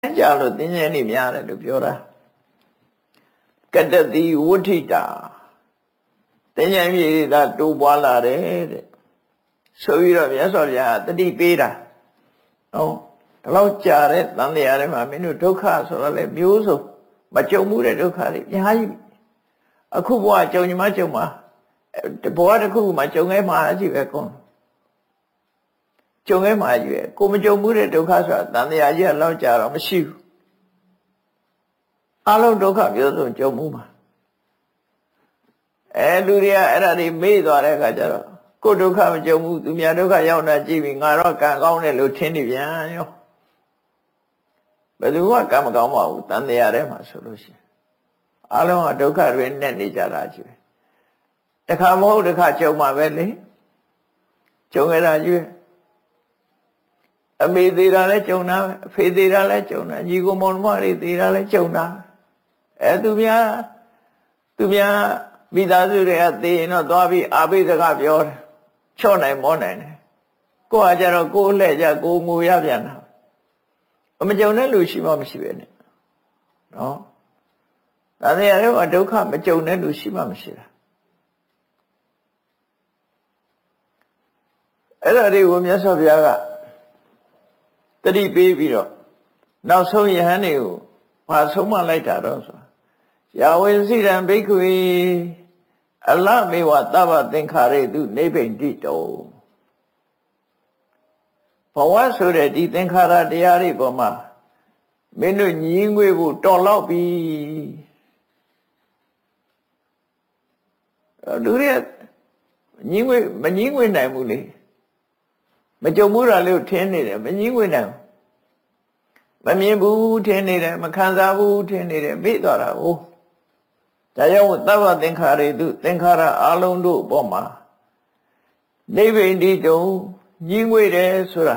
ကြလို့သင်္ကြန်နေများတယ်လို့ပြောတာကတ္တတိဝဋ္ထိတာသင်္ကြန်ပြည်သာတိုးပွားလာတယ်တဲ့ဆိုပြီးတော့မြတ်စွာဘုရားတတိပေးတာဟုတ်ဒီလောက်ကြာတဲ့သံဃာထဲမှာမင်းတို့ဒုက္ခဆိုတော့လေမျိုးစုံမကြုံမှုတဲ့ဒုက္ခတွေအများကြီးအခုဘဝကြုံညီမကြုံမှာဘဝတစ်ခုမှကြုံခဲ့မှာအကြည့်ပဲကွန်ကြုံခဲ့မှာကြီးပဲကိုမကြုံမှုတဲ့ဒုက္ခဆိုတာသံဃာကြီးကလောက်ကြာတော့မရှိဘူးအလုံးဒုက္ခမျိုးစုံကြုံမှုမှာလူတွေကအဲ့ဒါတွေမေ့သွားတဲ့အခါကျတော့ကိုဒုက္ခမကြုံဘူးသူများဒုက္ခရောက်တာကြည့်ပြီးငါတော့ကံကောင်းတယ်လို့ထင်နေပြန်ရောဘယ်သူကကံမကောင်းပါဘူးတန်တရားထဲမှာဆိုလို့ရှိရင်အလုံးကဒုက္ခတွေနဲ့နေကြတာကြီးပဲတစ်ခါမဟုတ်တစ်ခါကြုံမှာပဲလေကြုံရတာကြီးအမေသေးတာလည်းကြုံတာအဖေသေးတာလည်းကြုံတာညီကိုမောင်နှမတွေသေးတာလည်းကြုံတာသူများမိသားစုတွေကသေရင်တော့သွားပြီးအာဘိစကားပြောတယ်ချော့နိုင်မောနိုင်တယ်ကိုကကြတော့ကိုလှည့်ကြကိုငိုရပြန်တာမကြုံတဲ့လူရှိမှမရှိပဲနဲ့နော်ဒါနဲ့ရတော့ဒုက္ခမကြုံတဲ့လူရှိမှမရှိတာအဲ့ဒါတွေကိုမြတ်စွာဘုရားကတတိပေးပြီးတော့နောက်ဆုံးယဟန်တွေကိုဘာဆုံးမလိုက်တာတော့ဆိုယာဝေစိရံဘိက္ခွေအလမေဝသဗ္ဗသင်္ခါရေတုနိဗ္ဗိန္တိတောဘဝဆိုတဲ့ဒီသင်္ခါရတရားတွေပေါ်မှာမင်းတို့ညီငွေဖို့တော်လောက်ပြီလူတွေညီငွေမညီငွေနိုင်ဘူးလေမကြုံဘူးတာလေးကိုထင်းနေတယ်မညီငွေနိုင်ဘူးမမြင်ဘူးထင်းနေတယ်မခံစားဘူးထင်းနေတယ်မေ့သွားတာဟုတ်ဒါကြောင့်သဗ္ဗသင်္ခါရေတုသင်္ခါရအလုံးတို့ပေါ်မှာနိဗ္ဗိန္တိတုံညီငွေတယ်ဆိုတာ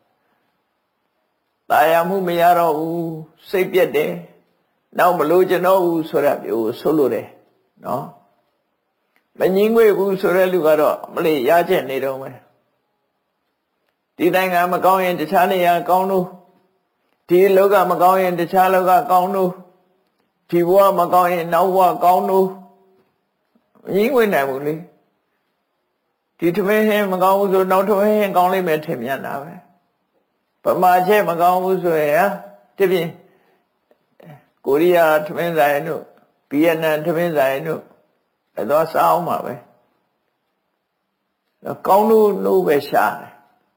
တာယာမှုမရတော့ဘူးစိတ်ပြက်တယ်နောက်မလို့ကျွန်တော်ဘူးဆိုတာမျိုးဆိုလို့တယ်နော်မညီငွေဘူးဆိုတဲ့လူကတော့မလေးရချက်နေတော့မယ်ဒီနိုင်ငံမကောင်းရင်တခြားနေရာကောင်းလို့ဒီလောကမကောင်းရင်တခြားလောကကောင်းလို့ဒီဘဝမကောင်းရင်နောက်ဘဝကောင်းလို့မညီငွေနိုင်ဘူးလေဒီထမင်းဟင်းမကောင်းဘူးဆိုနောက်ထမင်းဟင်းကောင်းလိမ့်မယ်ထင်မြင်တာပဲပမာချက်မကောင်းဘူးဆိုရင်တပြင်းကိုရီးယားထမင်းဆိုင်တို့ဗီယက်နမ်ထမင်းဆိုင်တို့တော့စားအောင်ပါပဲကောင်းလို့ပဲရှာတယ်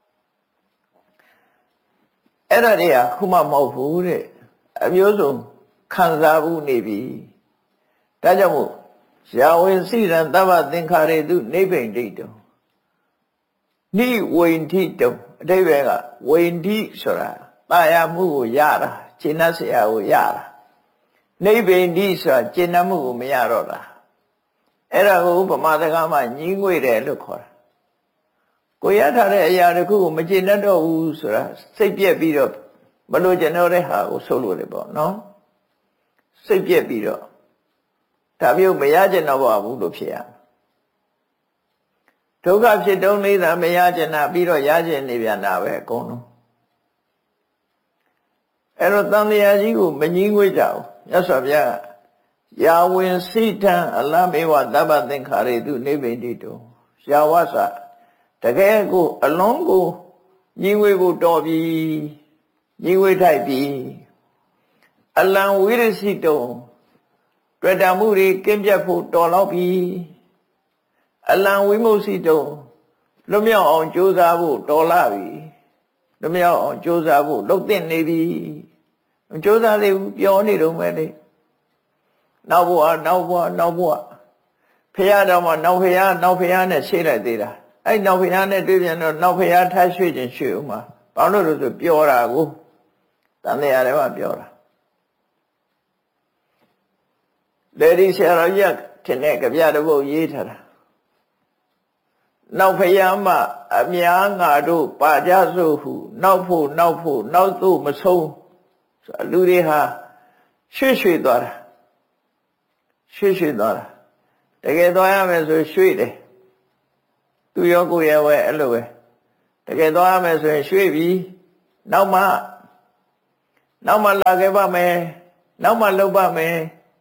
အဲ့ဒါတွေကခုမှမဟုတ်ဘူးတဲ့အမျိုးစုံခံစားဘူးနေပြီဒါကြောင့်မို့ယာဝေစိရံသဗ္ဗသင်္ခါရေတုနိဗ္ဗိန္တိတောနိဝိန္ထိတုံအတိပ္ပယ်ကဝိန္ထိဆိုတာတာယာမှုကိုရတာရှင်းတ်ဆရာကိုရတာနိဗ္ဗိန္တိဆိုတာရှင်းတ်မှုကိုမရတော့တာအဲ့ဒါကိုဗမာစကားမှာညီးငွေတယ်လို့ခေါ်တာကိုရထားတဲ့အရာတစ်ခုကိုမရှင်းတတ်တော့ဘူးဆိုတာစိတ်ပြက်ပြီးတော့မလို့ကျွန်တော်တဲ့ဟာကိုဆိုလို့တယ်ပေါ့နော်စိတ်ပြက်ပြီးတော့ဒါမျိုးမရကျင်တော့ပါဘူးလို့ဖြစ်ရဒုက္ခဖြစ်တုံးလေးသာမရကျင်တာပြီးတော့ရကျင်နေပြန်တာပဲအကုန်လုံးအဲ့တော့တန်တရားကြီးကိုမငြင်းငွေ့ကြဘူးမြတ်စွာဘုရားယာဝင်စိတံအလမေဝသဗ္ဗသင်္ခါရေတုနိဗ္ဗိန္တိတောယာဝသတကယ်ကိုအလုံးကိုငြင်းငွေ့ဖို့တော်ပြီငြင်းငွေ့ထိုက်ပြီအလံဝိရစိတုံတွေ့တာမှုတွေကင်းပြတ်ဖို့တော်လောက်ပြီအလံဝိမု सी တုံလွတ်မြောက်အောင်ကြိုးစားဖို့တော်လာပြီလွတ်မြောက်အောင်ကြိုးစားဖို့လုပ်သင့်နေပြီကြိုးစားသေးဘူးပြောနေတော့မယ်လေနောက်ဘဝဖရာတော်မှာနောက်ဖရာနဲ့ရှေ့လိုက်သေးတာအဲ့နောက်ဖရာနဲ့တွေ့ပြန်တော့နောက်ဖရာထားရွှေ့ခြင်းရွှေ့ဦးမှာဘာလို့လဲဆိုပြောတာကိုတန်တရားတွေမှာပြောတာလေဒီဆရာတော်ကြီးထင်တဲ့ကြပြတပုတ်ရေးထားတာနောက်ဖယားမှအများငါတို့ပါကြစို့ဟုနောက်ဖို့နောက်သို့မဆုံးလူတွေဟာရွှေ့သွားတာတကယ်သွားရမယ်ဆိုရွှေ့တယ်သူရောကိုယ်ရောပဲအဲ့လိုပဲတကယ်သွားရမယ်ဆိုရင်ရွှေ့ပြီးနောက်နောက်မှလာခဲ့ပါမယ်နောက်မှလုပ်ပါမယ်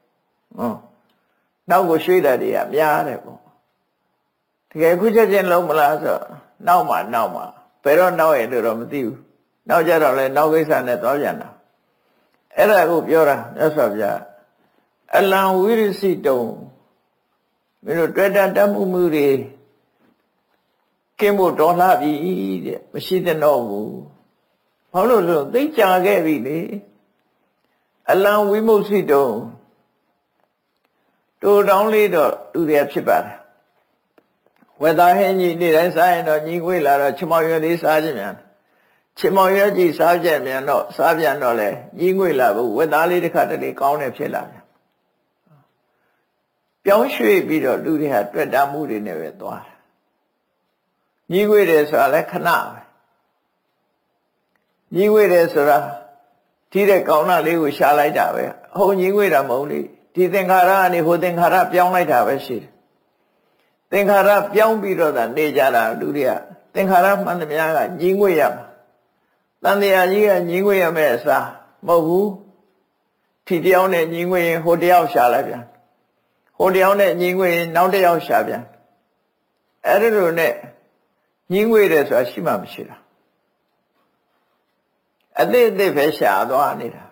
နောက်ကိုရွှေ့တာတွေကများတယ်ပေါ့တကယ်ခုချက်ချင်းလုံးမလားဆိုနောက်မှဘယ်တော့နောက်ရလို့တော့မသိဘူးနောက်ကြတော့လဲနောက်ကိစ္စနဲ့သွားပြန်တာအဲ့ဒါကိုပြောတာမြတ်စွာဘုရားအလံဝိရစီတုံမင်းတို့တွေ့တာတမှုမှုတွေကင်းဖို့တော်လှပြီတဲ့မရှိတဲ့တော့ဘူးဘာလို့လဲသိကြခဲ့ပြီလေအလံဝိမု ක්ෂ တုံတူတောင်းလေးတော့သူရဖြစ်ပါတယ်ဝက်သားဟင်းကြီးနေ့တိုင်းစားရင်တော့ညီငွေလာတော့ချမောင်ရွက်လေးစားခြင်းမြန်ချမောင်ရွက်ကြီးစားကြမြန်တော့စားပြန်တော့လေညီငွေလာဘူးဝက်သားလေးတစ်ခါတလေကောင်းတယ်ဖြစ်လာပြန်ပြောင်းရွှေ့ပြီးတော့လူတွေဟာတွေ့တာမှုတွေနဲ့ပဲသွားတာညီငွေတယ်ဆိုတာလည်းခဏပဲညီငွေတယ်ဆိုတာဒီတဲ့ကောင်းတာလေးကိုရှာလိုက်တာပဲဟိုညီငွေတာမဟုတ်လေဒီသင်္ခါရကနေဟိုသင်္ခါရပြောင်းလိုက်တာပဲရှိတယ်သင်္ခါရပြောင်းပြီးတော့နေကြတာလူတွေကသင်္ခါရမှန်သမျှကညီငွေရမှာတန်တရားကြီးကညီငွေရမယ့်အစားမဟုတ်ဘူးဒီတယောက်နဲ့ညီငွေရင်ဟိုတယောက်ရှာလိုက်ပြန်ဟိုတယောက်နဲ့ညီငွေရင်နောက်တယောက်ရှာပြန်အဲ့ဒါလိုနဲ့ညီငွေတယ်ဆိုတာရှိမှမရှိတာအသေးပဲရှာသွားနေတာ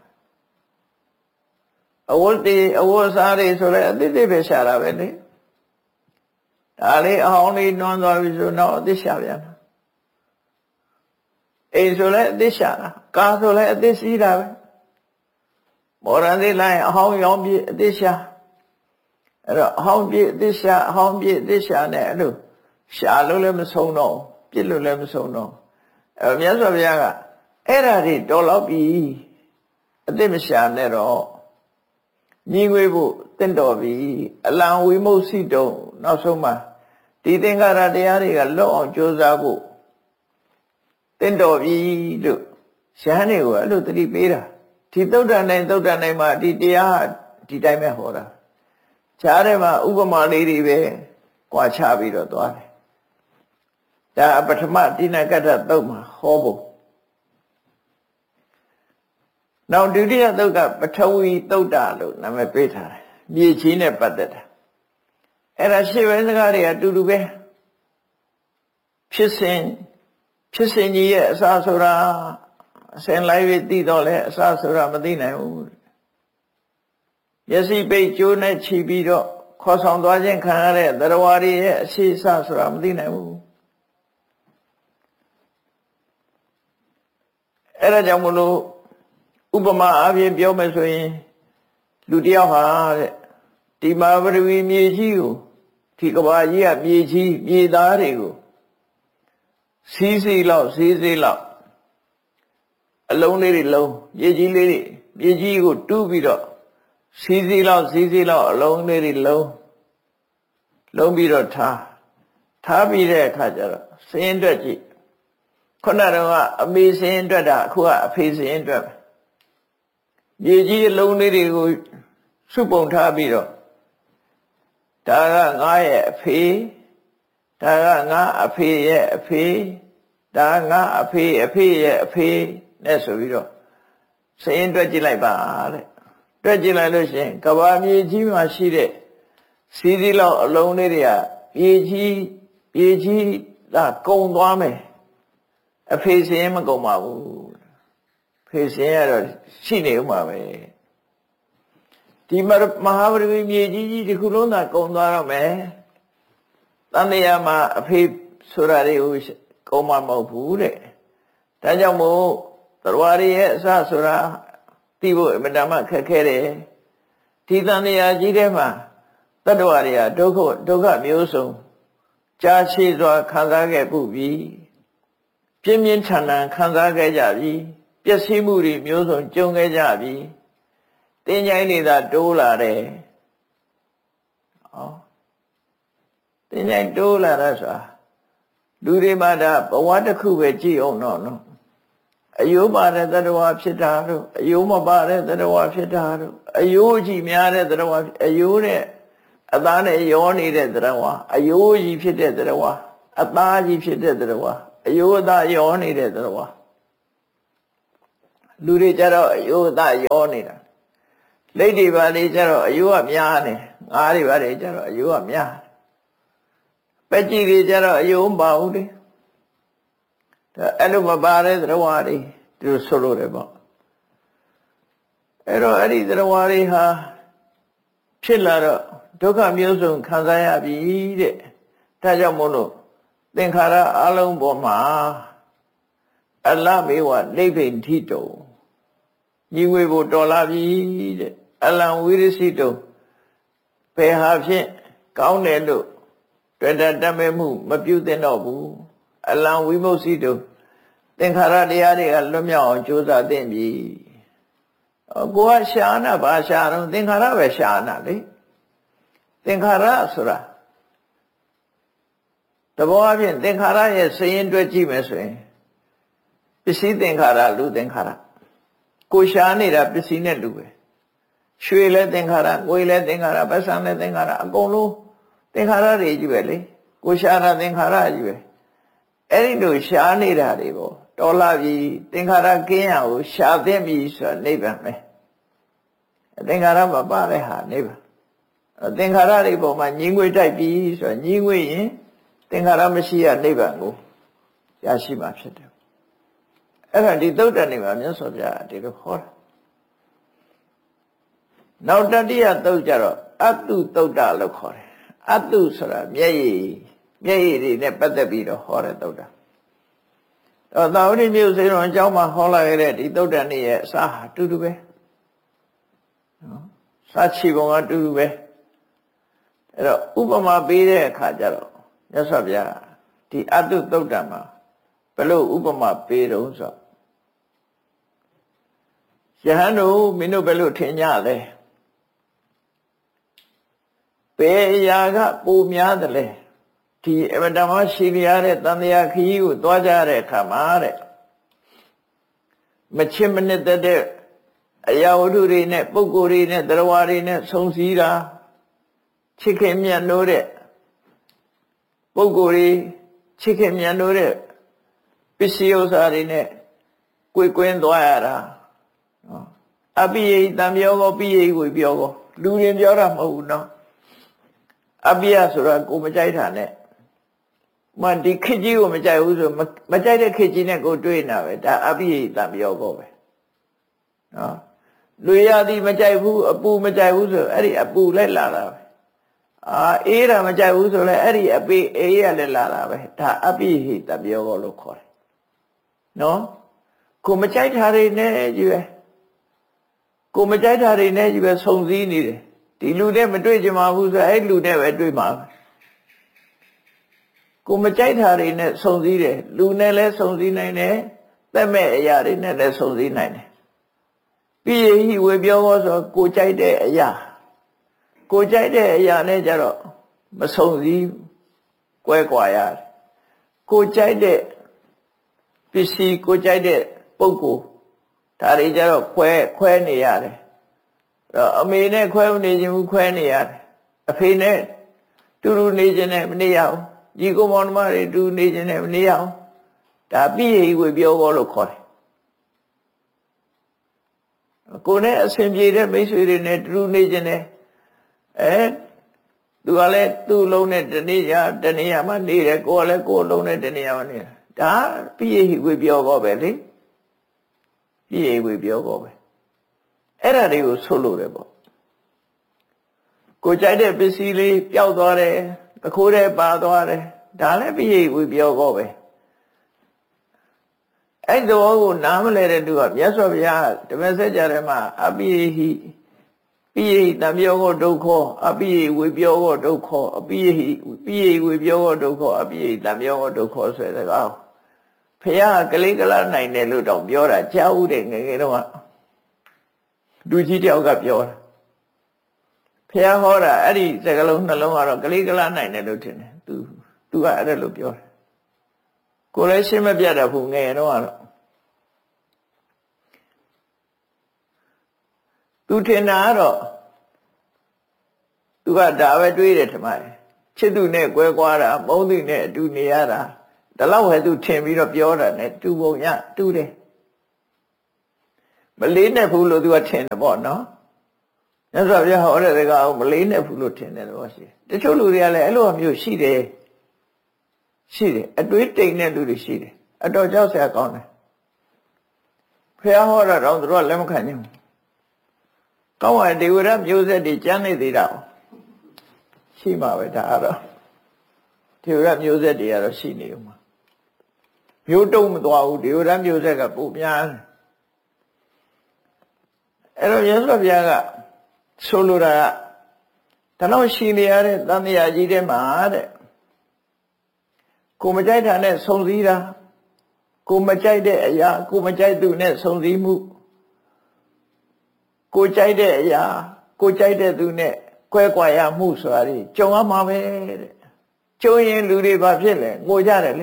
အဝတ်စားတွေဆိုလဲအသေးပဲရှာတာပဲလေဒါလေးအဟောင်းလေးနွမ်းသွားပြီဆိုတော့အသေးရှာပြန်တာအိမ်ဆိုလဲအသေးရှာတာကားဆိုလဲအသေးစီးတာပဲမော်ရန်သေးလိုက်အဟောင်းရောင်းပြအသေးရှာအဲ့တော့အဟောင်းပြအသေးရှာအဟောင်းပြအသေးရှာနဲ့အဲ့လိုရှာလို့လည်းမဆုံးတော့ပြစ်လို့လည်းမဆုံးတော့အဲ့မြတ်စွာဘုရားကအဲ့ဓာတွေတော်တော့ပြီအသေးမရှာနဲ့တော့ညီငွေဖို့တင့်တော်ပြီအလံဝိမု ක්ෂ တုံနောက်ဆုံးမှာဒီသင်္ခါရတရားတွေကလွတ်အောင်ကြိုးစားဖို့တင့်တော်ပြီလို့ရဟန်းတွေကိုအဲ့လိုသတိပေးတာဒီသုဒ္ဓနိုင်မှာဒီတရားဒီတိုင်းပဲဟောတာခြားထဲမှာဥပမာလေးတွေပဲကြွားချပြီးတော့သွားတယ်ဒါပထမတိဏကတ္တသုတ်မှာဟောဖို့နောက်ဒုတိယသုတ်ကပထဝီသုတ်တာလို့နာမည်ပေးထားတယ်မြေကြီးနဲ့ပတ်သက်တာအဲ့ဒါရှေ့ပိုင်းစကားတွေအတူတူပဲဖြစ်စဉ်ကြီးရဲ့အစဆိုတာအစဉ်လိုက်ပြီးသိတော့လဲအစဆိုတာမသိနိုင်ဘူးမျက်စိပိတ်ကြိုးနဲ့ခြိပြီးတော့ခေါ်ဆောင်သွားခြင်းခံရတဲ့သရဝါတွေရဲ့အရှိအစဆိုတာမသိနိုင်ဘူးအဲ့ဒါကြောင့်မလို့ဥပမာအပြင်ပြောမယ်ဆိုရင်လူတယောက်ဟာတဲ့ဒီမဟာပထဝီမြေကြီးကိုဒီကဘာကြီးကမြေကြီးမြေသားတွေကိုစီးလောက်အလုံးလေးတွေလုံးမြေကြီးလေးတွေမြေကြီးကိုတူးပြီးတော့စီးလောက်အလုံးလေးတွေလုံးပြီးတော့ထားပြီးတဲ့အခါကျတော့စင်းအတွက်ကြည့်ခုနကအမေစင်းအတွက်တာအခုကအဖေစင်းအတွက်မြေကြီးအလုံးလေးတွေကိုစုပုံထားပြီးတော့ဒါကငါရဲ့အဖေဒါကငါအဖေရဲ့အဖေဒါငါအဖေရဲ့အဖေနဲ့ဆိုပြီးတော့စရင်တွက်ကြည့်လိုက်ပါတဲ့တွက်ကြည့်လိုက်လို့ရှိရင်ကဘာမြေကြီးမှာရှိတဲ့စီးစီးလောက်အလုံးလေးတွေကမြေကြီးဒါကုံသွားမယ်အဖေစရင်မကုံပါဘူးဖေစရင်ကတော့ရှိနေဦးမှာပဲဒီမဟာပထဝီမြေကြီးဒီခုလုံးသာကုံသွားတော့မယ်တန်တရားမှာအဖေဆိုတာတွေကိုကုံမှာမဟုတ်ဘူးတဲ့ဒါကြောင့်မို့သရဝရရဲ့အစဆိုတာသိဖို့အမတမခက်ခဲတယ်ဒီတန်တရားကြီးထဲမှာတတ္တဝါတွေကဒုက္ခမျိုးစုံကြာရှည်စွာခံစားခဲ့ပူပြီးပြင်းပြင်းထန်ထန်ခံစားခဲ့ကြပြီပျက်စီးမှုတွေမျိုးစုံကြုံခဲ့ကြပြီတင်းကြိုင်းတွေသာတိုးလာတယ်တင်းကြိုင်းတိုးလာတာဆိုတာလူတွေမှာဒါဘဝတစ်ခုပဲကြည့်အောင်တော့နော်အယိုးပါတဲ့သတ္တဝါဖြစ်တာတို့အယိုးမပါတဲ့သတ္တဝါဖြစ်တာတို့အယိုးကြီးများတဲ့သတ္တဝါအယိုးနဲ့အသားနဲ့ရောနေတဲ့သတ္တဝါအယိုးကြီးဖြစ်တဲ့သတ္တဝါအသားကြီးဖြစ်တဲ့သတ္တဝါအယိုးအသားရောနေတဲ့သတ္တဝါလူတွေကြတော့အယိုးသားရောနေတာလိတ်တွေပါလေကြတော့အယိုးကများနေငါးတွေပါလေကြတော့အယိုးကများပက်ကြီးတွေကြတော့အယိုးမပါဘူးလေဒါအဲ့လိုမပါတဲ့သရဝါတွေသူဆိုလို့တယ်ပေါ့အဲ့တော့အဲ့ဒီသရဝါတွေဟာဖြစ်လာတော့ဒုက္ခမျိုးစုံခံစားရပြီတဲ့ဒါကြောင့်မို့လို့သင်္ခါရအလုံးပေါ်မှာအလမေဝနိဗ္ဗိဋ္ဌိတုံညီဝေဖို့တော်လာပြီတဲ့အလံဝိရစိတုံဘယ်ဟာဖြင့်ကောင်းတယ်လို့တွေ့တာတတ်မဲ့မှုမပြုသင့်တော့ဘူးအလံဝိမု ක්ති တုံသင်္ခါရတရားတွေကလွတ်မြောက်အောင်ကြိုးစားသင့်ပြီကိုကရှာနာဘာရှာတော့သင်္ခါရပဲရှာနာလေသင်္ခါရဆိုတာတဘောအဖြစ်သင်္ခါရရဲ့စရင်တွက်ကြည့်မယ်ဆိုရင်ပစ္စည်းသင်္ခါရလူသင်္ခါရကိုရှာနေတာပစ္စည်းနဲ့လူပဲရွှေလည်းသင်္ခါရငွေလည်းသင်္ခါရပတ်စံလည်းသင်္ခါရအကုန်လုံးသင်္ခါရတွေကြီးပဲလေကိုရှာတာသင်္ခါရကြီးပဲအဲ့ဒီလိုရှာနေတာတွေပေါ့တော်လာပြီသင်္ခါရကင်းရကိုရှာသိပြီဆိုတာနိဗ္ဗာန်ပဲသင်္ခါရမပါတဲ့ဟာနိဗ္ဗာန်သင်္ခါရတွေပေါ်မှာညီငွေတိုက်ပြီဆိုတာညီငွေရင်သင်္ခါရမရှိရနိဗ္ဗာန်ကိုရရှိမှာဖြစ်တယ်အဲ့ဒါဒီသုတ်တန်နေမှာမြတ်စွာဘုရားဒီလိုဟောတာနောက်တတိယသုတ်ကြတော့အတုသုတ်တလို့ခေါ်တယ်အတုဆိုတာမျက်ရည်တွေနဲ့ပတ်သက်ပြီးတော့ဟောတဲ့သုတ်တန်သာဝတိမြို့စေတော်အကြောင်းမှာဟောလာခဲ့တဲ့ဒီသုတ်တန်ရဲ့အစာဟာတူတူပဲနော်စာချီပုံကတူတူပဲအဲ့တော့ဥပမာပေးတဲ့အခါကျတော့မြတ်စွာဘုရားဒီအတုသုတ်တံမှာဘယ်လိုဥပမာပေးတော့ဆိုယဟန်တို့မင်းတို့ဘယ်လိုထင်ကြလဲဘယ်အရာကပိုများတယ်လဲဒီအမတ္မရှိရတဲ့တန်တရားခရီးကိုသွားကြတဲ့အခါမှာတဲ့မချစ်မနစ်တဲ့အရာဝတ္ထုတွေနဲ့ပုဂ္ဂိုလ်တွေနဲ့တရားဝါတွေနဲ့ဆုံစည်းတာချစ်ခင်မြတ်လို့တဲ့ပုဂ္ဂိုလ်တွေချစ်ခင်မြတ်လို့တဲ့ပစ္စည်းဥစ္စာတွေနဲ့ကိုယ်ကွင်းသွားရတာနော်အပိယိတံပြောကောပိယိကိုပြောကောလူတွေပြောတာမဟုတ်ဘူးနော်အပိယဆိုတာကိုမကြိုက်တာနဲ့မဒီခေတ်ကြီးကိုမကြိုက်ဘူးဆိုမကြိုက်တဲ့ခေတ်ကြီးနဲ့ကိုတွေ့နေတာပဲဒါအပိယိတံပြောကောပဲနော်လူရသည်မကြိုက်ဘူးအပူမကြိုက်ဘူးဆိုအဲ့ဒီအပူလိုက်လာတာပဲအေးတာမကြိုက်ဘူးဆိုလဲအဲ့ဒီအပိအေးရလည်းလာတာပဲဒါအပိဟိတပြောကောလို့ခေါ်တယ်နော်ကိုမကြိုက်တာတွေနဲ့ကြီးပဲကိုမကြိုက်တာတွေနဲ့ကြီးပဲဆုံစည်းနေတယ်ဒီလူနဲ့မတွေ့ကြမှာဘူးဆိုအဲ့လူနဲ့ပဲတွေ့မှာပဲကိုမကြိုက်တာတွေနဲ့ဆုံစည်းတယ်လူနဲ့လည်းဆုံစည်းနိုင်တယ်သက်မဲ့အရာတွေနဲ့လည်းဆုံစည်းနိုင်တယ်ပြီးရဟိဝေပြောကောဆိုကိုကြိုက်တဲ့အရာကိုကြိုက်တဲ့အရာနဲ့ကြတော့မဆုံစည်းကွဲကွာရတယ်ကိုကြိုက်တဲ့ပစ္စည်းကိုကြိုက်တဲ့ပုဂ္ဂိုလ်ဒါတွေကြတော့ခွဲနေရတယ်အမေနဲ့ခွဲမနေခြင်းဘူးခွဲနေရတယ်အဖေနဲ့တူတူနေခြင်းနဲ့မနေရအောင်ညီကိုမောင်နှမတွေတူနေခြင်းနဲ့မနေရအောင်ဒါပြည့်ရည်ကိုပြောကောလို့ခေါ်တယ်ကိုယ်နဲ့အစဉ်ပြေတဲ့မိတ်ဆွေတွေနဲ့တူနေခြင်းနဲ့သူကလည်းသူ့လုံးနဲ့တနေ့မှနေတယ်ကိုယ်ကလည်းကိုယ်လုံးနဲ့တနေ့မှနေတယ်ဒါပြည့်ရည်ကိုပြောကောပဲလေပြည့်ရည်ကိုပြောကောပဲအဲ့ဒါတွေကိုဆိုလို့တယ်ပေါ့ကိုကြိုက်တဲ့ပစ္စည်းလေးပျောက်သွားတယ်တခိုးတဲ့ပါသွားတယ်ဒါလည်းပြည့်ရည်ကိုပြောကောပဲအဲ့တော့ကိုနားမလဲတဲ့သူကမြတ်စွာဘုရားဓမ္မစကြာထဲမှာအပိယဟိပိယတံပြောကောဒုက္ခအပိယဝေပြောကောဒုက္ခအပိယပိယဝေပြောကောဒုက္ခအပိယတံပြောကောဒုက္ခဆိုတဲ့ကောဘုရားကလေးကလာနိုင်တယ်လို့တော့ပြောတာကြားဦးတယ်ငယ်ငယ်တော့လူကြီးတယောက်ကပြောတာဘုရားဟောတာအဲ့ဒီစကားလုံးနှလုံးကတော့ကလေးကလာနိုင်တယ်လို့ထင်တယ်သူကအဲ့ဒါလို့ပြောတယ်ကိုလည်းရှင်းမပြတ်တော့ဘူးငယ်တော့သူထင်တာကတော့သူကဒါပဲတွေးတယ်ထင်ပါတယ်ချစ်သူနဲ့ကွဲကွာတာမုန်းသူနဲ့အတူနေရတာဒါလောက်ပဲသူထင်ပြီးတော့ပြောတာ ਨੇ တူပုံရတူတယ်မလေးနဲ့ဘူးလို့သူကထင်တယ်ပေါ့နော်မြတ်စွာဘုရားဟောတဲ့စကားကိုမလေးနဲ့ဘူးလို့ထင်တယ်တော့ရှိတချို့လူတွေကလည်းအဲ့လိုမျိုးရှိတယ်အတွေးတိမ်တဲ့လူတွေရှိတယ်အတော်ကြောက်စရာကောင်းတယ်ဘုရားဟောတာတော့သူတို့ကလက်မခံဘူးကောင်းပါဒေဝရမျိုးဆက်တွေကျမ်းနေသေးတာရှိမှာပဲဒါကတော့ဒေဝရမျိုးဆက်တွေကတော့ရှိနေဦးမှာမျိုးတုံးမသွားဘူးဒေဝရမျိုးဆက်ကပိုများတယ်အဲ့တော့မြတ်စွာဘုရားကဆိုလိုတာကဒါတော့ရှိနေရတဲ့သံဃာကြီးတဲ့မှာတဲ့ကိုမကြိုက်တာနဲ့ဆုံစည်းတာကိုမကြိုက်တဲ့အရာကိုမကြိုက်သူနဲ့ဆုံစည်းမှုကိုကြိုက်တဲ့အရာကိုကြိုက်တဲ့သူနဲ့ကွဲကွာရမှုဆိုတာကြီးကြုံရမှာပဲတဲ့ကြုံရင်လူတွေဘာဖြစ်လဲငိုကြတယ်လေ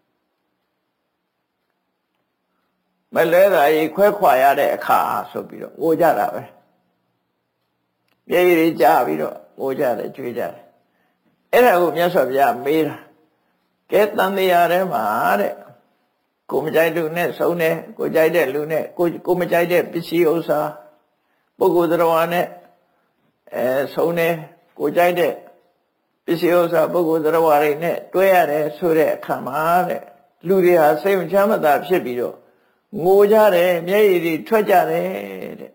မလဲတာကြီးခွဲခွာရတဲ့အခါဆိုပြီးတော့ငိုကြတာပဲမျက်ရည်ကျပြီးတော့ငိုကြတယ်ကြွေးကြတယ်အဲ့ဒါကိုမြတ်စွာဘုရားမေးတာကဲတန်တရားထဲမှာတဲ့ကိုမကြိုက်သူနဲ့ဆုံးတယ်ကိုကြိုက်တဲ့လူနဲ့ကိုမကြိုက်တဲ့ပစ္စည်းဥစ္စာပုဂ္ဂိုလ်တော်နဲ့ဆုံးတယ်ကိုကြိုက်တဲ့ပစ္စည်းဥစ္စာပုဂ္ဂိုလ်တော်တွေနဲ့တွဲရတယ်ဆိုတဲ့အခါမှာတဲ့လူတွေဟာစိတ်မချမ်းသာဖြစ်ပြီးတော့ငိုကြတယ်မျက်ရည်တွေထွက်ကြတယ်တဲ့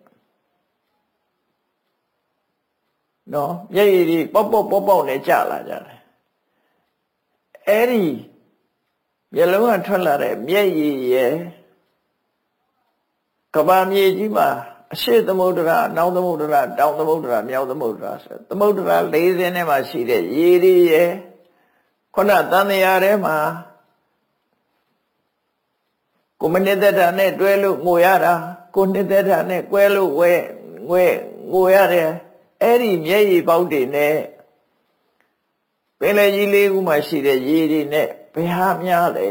နော်မျက်ရည်တွေပေါက်နဲ့ကျလာကြတယ်အဲ့ဒီမျက်လုံးကထွက်လာတဲ့မျက်ရည်ရဲ့ကဘာမြေကြီးမှာအရှိသမုဒ္ဒရာအနောက်သမုဒ္ဒရာတောင်သမုဒ္ဒရာမြောက်သမုဒ္ဒရာဆိုသမုဒ္ဒရာ40နဲ့မှရှိတဲ့ရေတွေရဲ့ခုနသံဃာထဲမှာကိုမနှစ်သက်တာနဲ့တွဲလို့ငိုရတာကိုနှစ်သက်တာနဲ့ကွဲလို့ငိုရတယ်အဲ့ဒီမျက်ရည်ပေါက်တွေနဲ့ပင်လယ်ကြီးလေးခုမှရှိတဲ့ရေတွေနဲ့ဘယ်ဟာများလဲ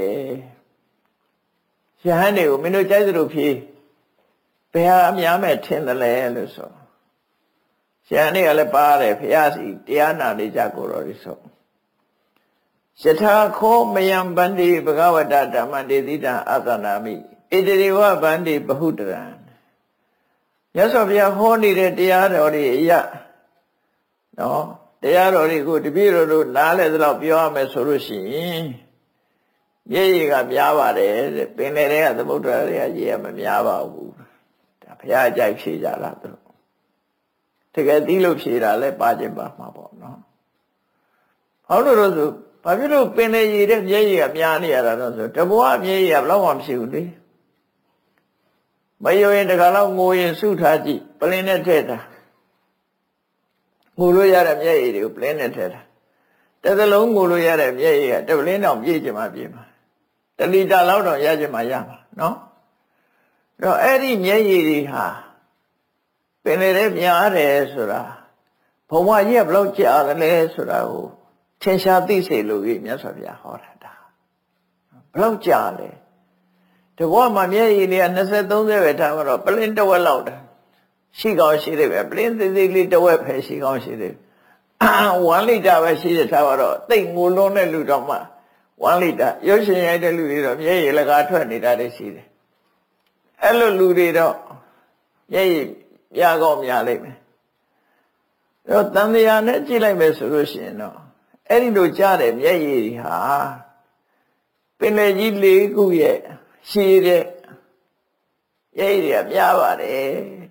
ရဟန်းတွေကိုမင်းတို့ကြိုက်သလိုဖြေဘယ်ဟာအများမဲ့ထင်တယ်လဲလို့ဆိုရဟန်းတွေကလည်းပါတယ်ဘုရားစီတရားနာနေကြကိုတော်တွေဆိုယထာခောမယံဗန္တိဘဂဝတဓမ္မတေတိတံအသနာမိဣတိရေဝဗန္တိဘဟုတရံမြတ်စွာဘုရားဟောနေတဲ့တရားတော်တွေအရာနော်တရားတော်တွေကိုတပည့်တော်တို့နားလဲသလောက်ပြောရမယ်ဆိုလို့ရှိရင်မျက်ရည်ကများပါတယ်တဲ့ပင်လယ်တွေကသမုဒ္ဒရာတွေကရေကမများပါဘူးဒါဘုရားအကြိုက်ဖြေကြတာသူတို့တကယ်သိလို့ဖြေတာလဲပါခြင်းပါမှာပေါ့နော်ဟောလို့ဆိုဘာဖြစ်လို့ပင်လယ်ရေတဲ့မျက်ရည်ကများနေရတာတော့ဆိုတဘွားမျက်ရည်ကဘယ်တော့မှမရှိဘူးလေမယုံရင်တခါတော့ငိုရင်စုထားကြည့်ပလင်းနဲ့ထည့်တာငိုလို့ရတဲ့မျက်ရည်တွေကိုပလင်းနဲ့ထည့်တာတစ်သလုံးငိုလို့ရတဲ့မျက်ရည်ကတပလင်းတောင်ပြည့်ချင်မှပြည့်မှာ1လီတာလောက်တော့ရချင်မှရမှာနော်တော့အဲ့ဒီမျက်ရည်တွေဟာပင်လယ်ထဲများတယ်ဆိုတာဘုံဝကြီးကဘယ်လောက်ကြာတယ်လဲဆိုတာကိုထင်ရှားသိစေလို့မြတ်စွာဘုရားဟောတာဒါဘယ်လောက်ကြာလဲတဘောမှာမျက်ရည်လေးက20-30ပဲထားတော့ပလင်းတစ်ဝက်လောက်တာရှိကောင်းရှိသေးပဲပလင်းသေးသေးလေးတစ်ဝက်ပဲရှိကောင်းရှိသေး1လီတာပဲရှိတဲ့ထားတော့တိတ်ငိုလုံးတဲ့လူတော့မှ1လီတာရုပ်ရှင်ရိုက်တဲ့လူတွေတော့မျက်ရည်လကားထွက်နေတာတွေရှိတယ်အဲ့လိုလူတွေတော့မျက်ရည်ပြကောင်းများလိမ့်မယ်တော့တန်တရားနဲ့ကြည့်လိုက်မယ်ဆိုလို့ရှိရင်တော့အဲ့ဒီလိုကြားတဲ့မျက်ရည်ဟာပင်လယ်ကြီး၄ခုရဲ့ရှည်တဲ့မျက်ရည်တွေကများပါတယ်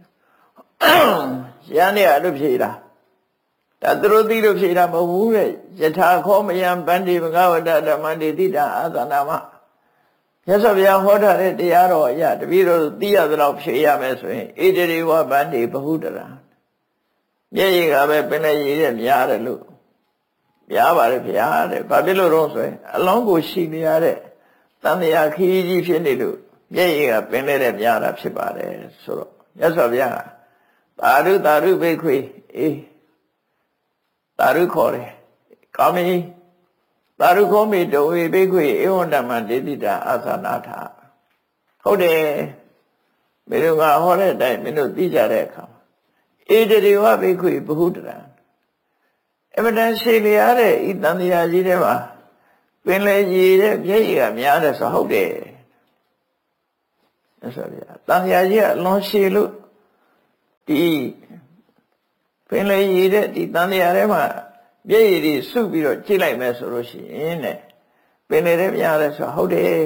ရန်နေရလို့ဖြေတာဒါသူတို့သိလို့ဖြေတာမဟုတ်ဘူးတဲ့ယထာခောမယံဗန္တိဘဂဝတဓမ္မတေတိတံအာသနာမမြတ်စွာဘုရားဟောထားတဲ့တရားတော်အရာတပည့်တော်သိရသလောက်ဖြေရမယ်ဆိုရင်ဣတိရေဝဗန္တိဘဟုတရံမျက်ရည်ကပဲပင်လယ်ရည်ရဲ့များတယ်လို့များပါတယ်ဗျာတဲ့ဘာဖြစ်လို့တော့ဆိုရင်အလုံးကိုရှိနေရတဲ့တန်တရားခီးကြီးဖြစ်နေလို့မျက်ရည်ကပင်တဲ့များတာဖြစ်ပါတယ်ဆိုတော့မြတ်စွာဘုရားသာဓုသာဓုဘိက္ခွေအေးသာဓုခေါ်တယ်ကာမိသာဓုခေါ်မိတဝေဘိက္ခွေဧဝံဓမ္မဒေတိတာအာသနာထဟုတ်တယ်မင်းတို့ကဟောတဲ့အတိုင်းမင်းတို့သိကြတဲ့အခါဧတရေဝဘိက္ခွေဘဟုတရံအမတန်ရှိလျားတဲ့ဤတန်တရားကြီးထဲမှာပင်လေကြီးတဲ့မျက်ရည်ကများတယ်ဆိုဟုတ်တယ်ဆိုဗျာတန်ရာကြီးကအလွန်ရှည်လို့ဒီပင်လေရည်တဲ့ဒီတန်ရာထဲမှာမျက်ရည်တွေစုပြီးတော့ကြည့်လိုက်မယ်ဆိုလို့ရှိရင်တဲ့ပင်လေထဲပြရတယ်ဆိုဟုတ်တယ်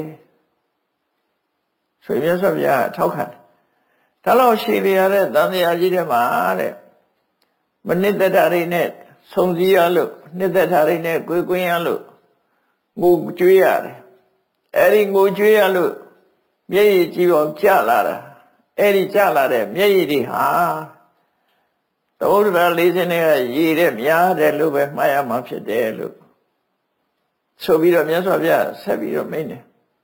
ဆိုမြတ်စွာဘုရားထောက်ခံဒါလို့ရှည်ပြရတဲ့တန်ရာကြီးထဲမှာတဲ့မနစ်သက်တာတွေနဲ့ဆုံစည်းရလို့နှစ်သက်တာတွေနဲ့ကိုယ်ကွင်းရလို့ငိုကြွေးရတယ်အဲ့ဒီငိုကြွေးရလို့မျက်ရည်ကြီးပေါ်ကျလာတာအဲ့ဒီကျလာတဲ့မျက်ရည်တွေဟာသမုဒ္ဒရာလေးစင်းတွေကရည်တဲ့များတယ်လို့ပဲမှားရမှာဖြစ်တယ်လို့ဆိုပြီးတော့မြတ်စွာဘုရားဆက်ပြီးတော့မိန့်တယ်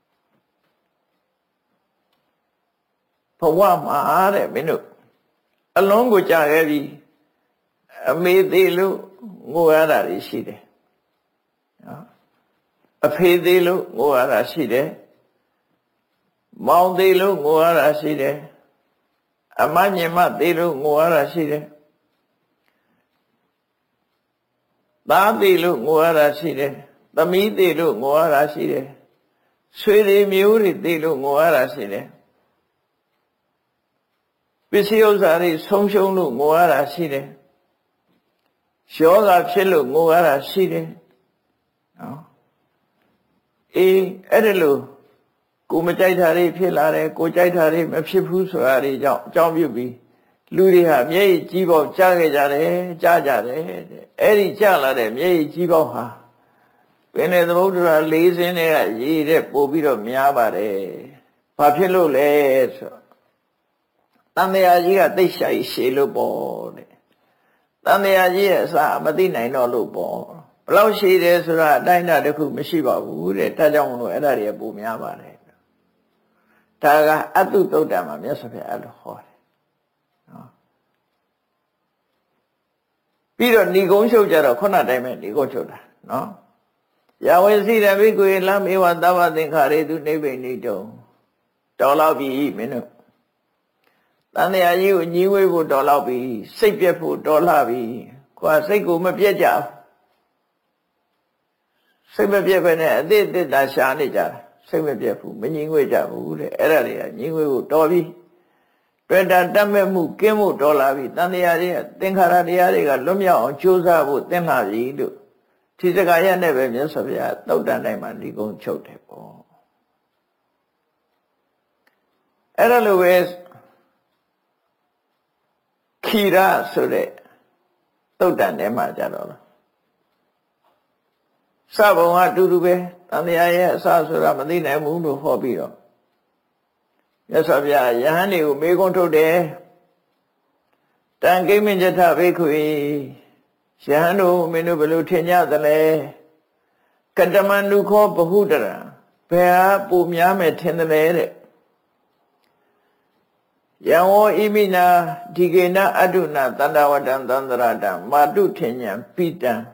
ဘဝမှာတဲ့မင်းတို့အလုံးကိုကြာခဲ့ပြီအမေသေးလို့ငိုရတာရှိတယ်နော်အဖေသေးလို့ငိုရတာရှိတယ်မောင်သေးလို့ငိုရတာရှိတယ်အမညင်မသေးလို့ငိုရတာရှိတယ်သားသေးလို့ငိုရတာရှိတယ်သမီးသေးလို့ငိုရတာရှိတယ်ဆွေတွေမျိုးတွေသေးလို့ငိုရတာရှိတယ်ပစ္စည်းဥစ္စာတွေဆုံးရှုံးလို့ငိုရတာရှိတယ်ယောဂဖြစ်လို့ငိုရတာရှိတယ်နော်အေးအဲ့ဒါလို့ကိုမကြိုက်တာတွေဖြစ်လာတယ်ကိုကြိုက်တာတွေမဖြစ်ဘူးဆိုတာတွေကြောင့်အကြောင်းပြုပြီးလူတွေဟာမျက်ရည်ကြီးပေါက်ကြားခဲ့ကြတယ်ကြားကြတယ်တဲ့အဲ့ဒီကြားလာတဲ့မျက်ရည်ကြီးပေါက်ဟာပင်လေသမုဒ္ဒရာလေးစင်းတွေကရည်တဲ့ပို့ပြီးတော့များပါတယ်ဘာဖြစ်လို့လဲဆိုတန်မြာကြီးကသိရှာရှည်လို့ပေါ့တဲ့တန်မြာကြီးရဲ့အစမသိနိုင်တော့လို့ပေါ့ဘလောက်ရှည်တယ်ဆိုတာအတိုင်းအတာတစ်ခုမရှိပါဘူးတဲ့ဒါကြောင့်မလို့အဲ့ဒါတွေပိုများပါတယ်ဒါကအတုသုတ်တံမှာမြတ်စွာဘုရားအဲ့လိုဟောတယ်နော်ပြီးတော့ဏီကုံးချုပ်ကြတော့ခုနတိုင်းပဲဏီကုံးချုပ်တာနော်ယဝေစီရဘိကွေလမ်းမေဝသဗ္ဗသင်္ခါရေသူနိဗ္ဗိဏိတုံတော်လောက်ပြီမင်းတို့တန်တရားကြီးကိုညီးဝေးဖို့တော်လောက်ပြီစိတ်ပြက်ဖို့တော်လှပြီကိုယ်စိတ်ကိုမပြက်ကြဘူးစိတ်မပြက်ပဲနဲ့အတိတ်တတာရှာနေကြတာစိတ်မပြတ်ဘူးမငြင်းငွေ့ကြဘူးတဲ့အဲ့ဒါတွေကငြင်းငွေ့ကိုတော်ပြီတွေ့တာတတ်မဲ့မှုကင်းမှုတော်လာပြီတန်တရားတွေကသင်္ခါရတရားတွေကလွတ်မြောက်အောင်ကြိုးစားဖို့သင်လာပြီလို့ဒီစကားရနဲ့ပဲမြတ်စွာဘုရားသုတ်တန်တိုင်းမှာဒီကုန်းချုပ်တယ်ပေါ့အဲ့ဒါလိုပဲခီရဆိုတဲ့သုတ်တန်ထဲမှာကြတော့စဘုံကအတူတူပဲတန်တရားရဲ့အစဆိုတာမသိနိုင်ဘူးလို့ဟောပြီးတော့မြတ်စွာဘုရားယဟန်တွေကိုမေးခွန်းထုတ်တယ်တန်ကိမဉ္စထဘိက္ခွေယဟန်တို့မင်းတို့ဘယ်လိုထင်ကြသလဲကတမန္တုခောဘဟုတရံဘယ်ဟာပိုများမယ်ထင်တယ်လဲတဲ့ယံဝဣမိနာဒီကေနအတုနာတန္တဝတံသန္တရတံမာတုထင်ညာပိတံ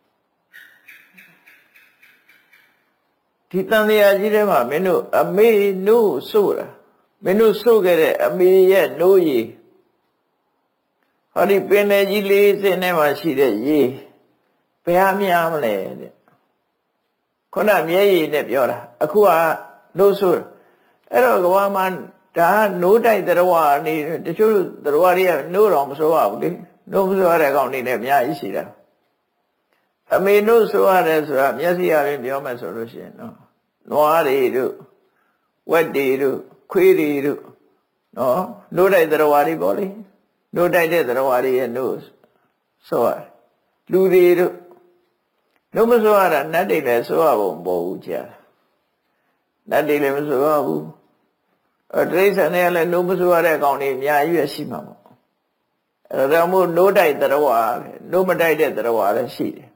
ဒီတန်တရားကြီးထဲမှာမင်းတို့အမေနို့ဆိုတာမင်းတို့ဆိုခဲ့တဲ့အမေရဲ့နို့ရည်ဟောဒီပင်လေကြီးလေးစင်းထဲမှာရှိတဲ့ရေဘယ်ဟာများမလဲတဲ့ခုနမျက်ရည်နဲ့ပြောတာအခုကနို့ဆိုအဲ့တော့ကဘာမှဒါနိုးတိုက်တရားနေတချို့တရားတွေကနိုးတော့မဆိုရဘူးလေနိုးမဆိုရတဲ့ကောင်တွေလည်းအများကြီးရှိတာအမေနို့ဆိုရတယ်ဆိုတာမျက်စိအရင်ပြောမယ်ဆိုလို့ရှိရင်နော်နွားတွေတို့ဝက်တွေတို့ခွေးတွေတို့နော်နိုးတိုက်တရားတွေပေါ့လေနိုးတိုက်တဲ့တရားတွေရဲ့နို့ဆိုရလူတွေတို့နို့မဆိုရတာနတ်တွေလည်းဆိုရဖို့မပေါ်ဘူးကြာနတ်တွေလည်းမဆိုရဘူးတိရစ္ဆာန်တွေကလည်းနိုးမဆိုရတဲ့ကောင်တွေအများကြီးပဲရှိမှာပေါ့အဲ့ဒါမို့နိုးတိုက်တရားပဲနိုးမတိုက်တဲ့တရားလည်းရှိတယ်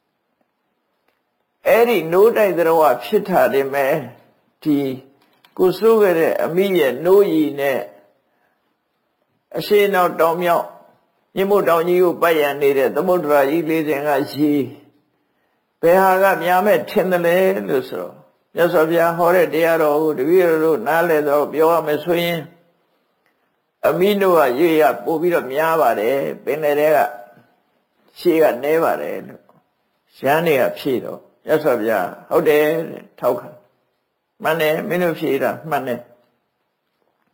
အဲ့ဒီနိုးတိုက်တရားဖြစ်တာတယ်မဲ့ဒီကိုစိုးခဲ့တဲ့အမိရဲ့နိုးရည်နဲ့အရှိနောက်တောင်မြောက်မြင့်မို့တောင်ကြီးကိုပတ်ရန်နေတဲ့သမုဒ္ဒရာကြီးလေးစင်ကရေဘယ်ဟာကများမဲ့ထင်တယ်လဲလို့ဆိုတော့မြတ်စွာဘုရားဟောတဲ့တရားတော်ကိုတပည့်တော်တို့နားလည်တော့ပြောရမယ်ဆိုရင်အမိနို့ကရေရပို့ပြီးတော့များပါတယ်ပင်လယ်တွေကရှေးကနေပါတယ်လို့ရဟန်းတွေကဖြေတော့မြတ်စွာဘုရားဟုတ်တယ်ထောက်ခံမှန်တယ်မင်းတို့ဖြေတာမှန်တယ်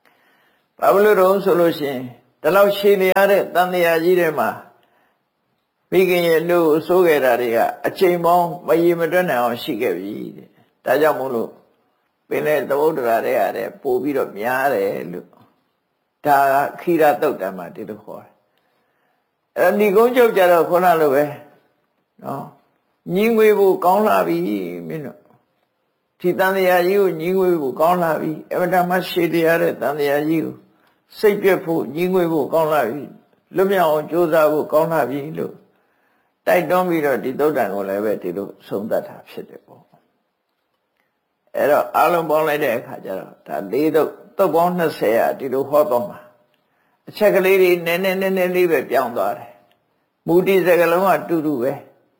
ဘာလို့တော့ဆိုလို့ရှိရင်ဒီလောက်ရှည်နေရတဲ့တန်တရားကြီးတွေမှာမိခင်ရဲ့လူအစိုးခဲ့တာတွေကအချိန်ပေါင်းမရေမတွက်နိုင်အောင်ရှိခဲ့ပြီတဲ့ဒါကြောင့်မို့လို့ပင်တဲ့သမုဒ္ဒရာတွေရတယ်ပို့ပြီးတော့များတယ်လို့ဒါကခိရတုတ်တံမှာဒီလိုခေါ်တယ်အဲ့ဒီကုန်းချုပ်ကြတော့ခုနလိုပဲနော်ညီငွေဖို့ကောင်းလာပြီမင်းတို့ဒီတန်တရားကြီးကိုညီငွေဖို့ကောင်းလာပြီအမတမရှည်တရားတဲ့တန်တရားကြီးကိုစိတ်ပြတ်ဖို့ညီငွေဖို့ကောင်းလာပြီလွတ်မြောက်အောင်ကြိုးစားဖို့ကောင်းလာပြီလို့တိုက်တွန်းပြီးတော့ဒီသုတ်တံကိုလည်းပဲဒီလိုဆုံးသတ်တာဖြစ်တယ်ပေါ့အဲ့တော့အလုံးပေါင်းလိုက်တဲ့အခါကျတော့ဒါ၄သုတ်ပေါင်း20อ่ะဒီလိုဟောတော့မှာအချက်ကလေးတွေနည်းနည်းလေးပဲပြောင်းသွားတယ်မူတည်စကလုံးကတူတူပဲ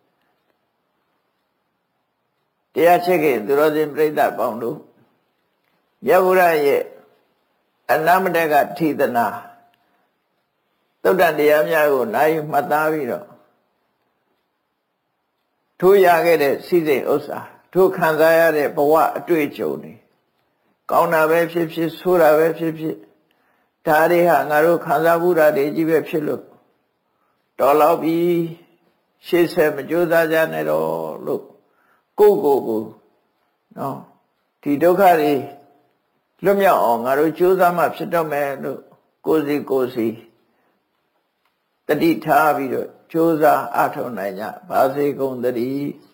တရားချက်ခင်သူတော်စင်ပြိဿပေါင်းတို့မြတ်ဗုဒ္ဓရဲ့အနမတကထိသနာသုတ္တတရားများကိုနိုင်မှတ်သားပြီးတော့ထိုးရခဲ့တဲ့စိစိတ်ဥစ္စာထိုးခံစားရတဲ့ဘဝအတွေ့အကြုံတွေကောင်းတာပဲဖြစ်ဖြစ်ဆိုးတာပဲဖြစ်ဖြစ်ဒါတွေဟာငါတို့ခံစားမှုဓာတ်တွေကြီးပဲဖြစ်လို့တော်လောက်ပြီရှေ့ဆက်မကြိုးစားကြနဲ့တော့လို့ကိုနော်ဒီဒုက္ခတွေလွတ်မြောက်အောင်ငါတို့ကြိုးစားမှဖြစ်တော့မယ်လို့ကိုယ်စီတတိထားပြီးတော့ကြိုးစားအထောက်နိုင်ကြဘာစေကုန်တည်း